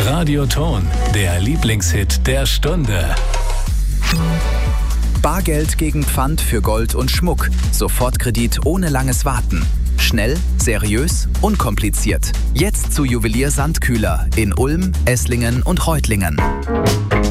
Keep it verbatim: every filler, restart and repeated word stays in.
Radioton, der Lieblingshit der Stunde. Bargeld gegen Pfand für Gold und Schmuck. Sofortkredit ohne langes Warten. Schnell, seriös, unkompliziert. Jetzt zu Juwelier Sandkühler in Ulm, Esslingen und Reutlingen.